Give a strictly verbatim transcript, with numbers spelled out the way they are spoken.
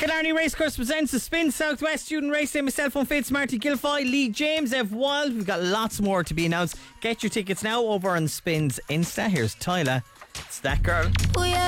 Killarney Racecourse presents the Spin Southwest Student Race Day. Myself on Fitz, Marty Gilfoy, Lee James, Ev Wild. We've got lots more to be announced. Get your tickets now over on Spin's Insta. Here's Tyler. It's that girl.